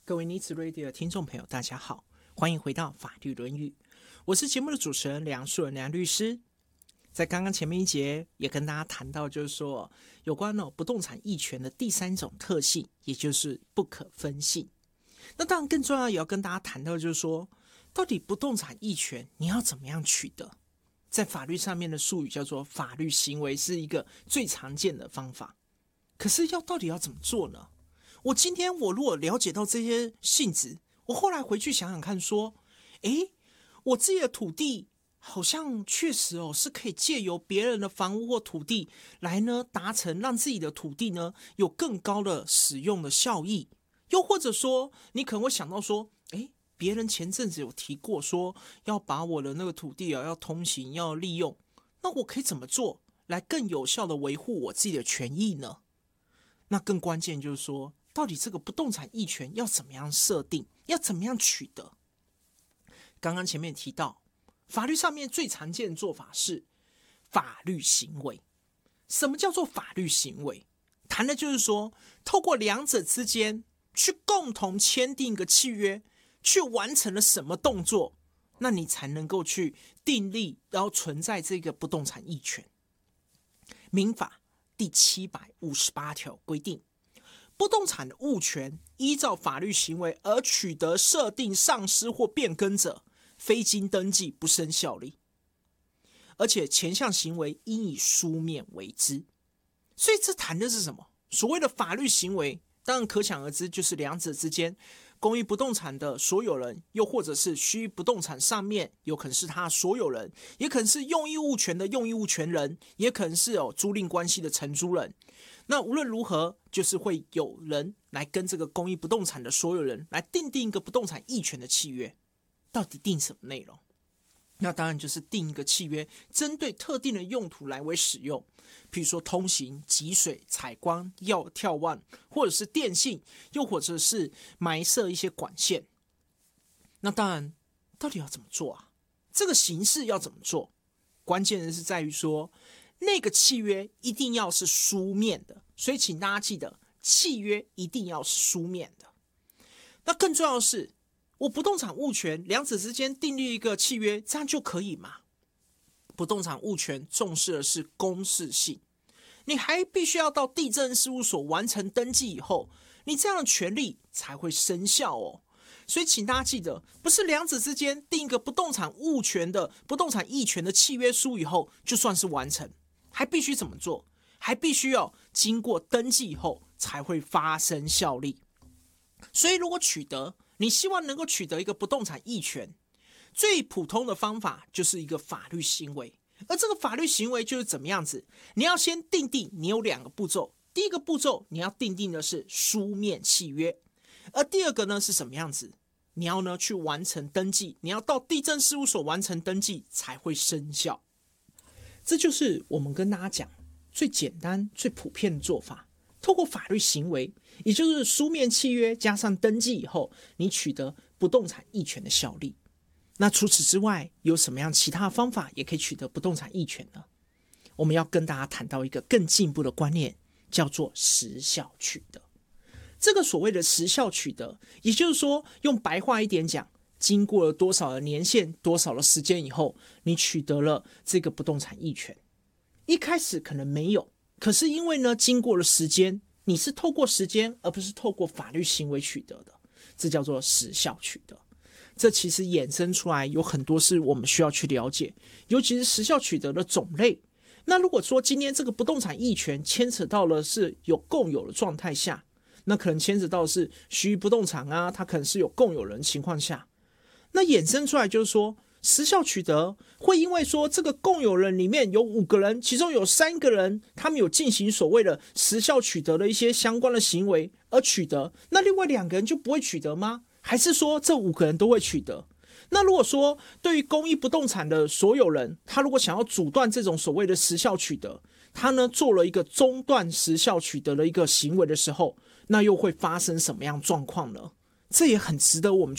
各位尼子 Radio 的听众朋友，大家好，欢迎回到法律论语，我是节目的主持人梁树人梁律师。在刚刚前面一节也跟大家谈到，就是说有关不动产役权的第三种特性，也就是不可分性。那当然更重要也要跟大家谈到，就是说到底不动产役权你要怎么样取得？在法律上面的术语叫做法律行为，是一个最常见的方法。可是到底要怎么做呢？我今天如果了解到这些性质，我后来回去想想看说，我自己的土地好像确实是可以借由别人的房屋或土地来呢达成让自己的土地呢有更高的使用的效益。又或者说你可能会想到说，别人前阵子有提过说要把我的那个土地要通行要利用，那我可以怎么做来更有效的维护我自己的权益呢？那更关键就是说，到底这个不动产役权要怎么样设定，要怎么样取得？刚刚前面提到，法律上面最常见的做法是法律行为。什么叫做法律行为？谈的就是说，透过两者之间去共同签订一个契约，去完成了什么动作，那你才能够去订立，然后存在这个不动产役权。民法第758条规定，不动产的物权依照法律行为而取得、设定、丧失或变更者，非经登记不生效力，而且前项行为应以书面为之。所以这谈的是什么？所谓的法律行为，当然可想而知，就是两者之间，公益不动产的所有人，又或者是虚不动产上面有可能是他的所有人，也可能是用益物权的用益物权人，也可能是有租赁关系的承租人。那无论如何，就是会有人来跟这个公益不动产的所有人来订定一个不动产役权的契约。到底定什么内容？那当然就是定一个契约，针对特定的用途来为使用，譬如说通行、集水、采光、眺望，或者是电信，又或者是埋设一些管线。那当然，到底要怎么做啊？这个形式要怎么做？关键的是在于说，那个契约一定要是书面的，所以请大家记得，契约一定要是书面的。那更重要的是，我不动产物权两者之间订立一个契约，这样就可以吗？不动产物权重视的是公示性，你还必须要到地政事务所完成登记以后，你这样的权利才会生效哦。所以请大家记得，不是两者之间订一个不动产物权的不动产役权的契约书以后就算是完成，还必须怎么做？还必须要经过登记以后才会发生效力。所以如果你希望能够取得一个不动产役权，最普通的方法就是一个法律行为。而这个法律行为就是怎么样子？你要先订定，你有两个步骤。第一个步骤，你要订定的是书面契约，而第二个呢是什么样子？你要呢去完成登记，你要到地政事务所完成登记才会生效。这就是我们跟大家讲最简单、最普遍的做法。透过法律行为，也就是书面契约加上登记以后，你取得不动产役权的效力。那除此之外，有什么样其他的方法也可以取得不动产役权呢？我们要跟大家谈到一个更进一步的观念，叫做时效取得。这个所谓的时效取得，也就是说，用白话一点讲，经过了多少的年限、多少的时间以后，你取得了这个不动产役权。一开始可能没有，可是因为呢，经过了时间，你是透过时间，而不是透过法律行为取得的，这叫做时效取得。这其实衍生出来有很多是我们需要去了解，尤其是时效取得的种类。那如果说今天这个不动产役权牵扯到了是有共有的状态下，那可能牵扯到的是虚不动产啊，它可能是有共有人的情况下，那衍生出来就是说，时效取得会因为说这个共有人里面有5个人，其中有3个人他们有进行所谓的时效取得的一些相关的行为而取得，那另外2个人就不会取得吗？还是说这5个人都会取得？那如果说对于公益不动产的所有人，他如果想要阻断这种所谓的时效取得，他呢做了一个中断时效取得的一个行为的时候，那又会发生什么样状况呢？这也很值得我们